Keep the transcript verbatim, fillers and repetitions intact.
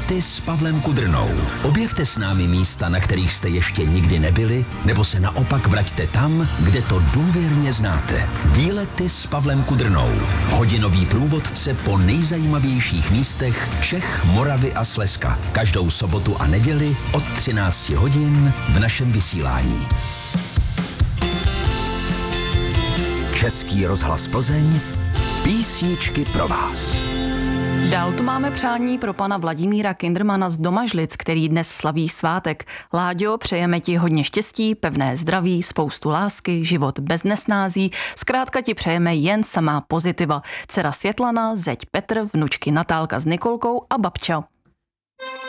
Výlety s Pavlem Kudrnou. Objevte s námi místa, na kterých jste ještě nikdy nebyli, nebo se naopak vraťte tam, kde to důvěrně znáte. Výlety s Pavlem Kudrnou. Hodinový průvodce po nejzajímavějších místech Čech, Moravy a Slezska. Každou sobotu a neděli od třinácti hodin v našem vysílání. Český rozhlas Plzeň. Písničky pro vás. Dál tu máme přání pro pana Vladimíra Kindermana z Domažlic, který dnes slaví svátek. Láďo, přejeme ti hodně štěstí, pevné zdraví, spoustu lásky, život bez nesnází. Zkrátka ti přejeme jen samá pozitiva. Dcera Světlana, zeď Petr, vnučky Natálka s Nikolkou a babča.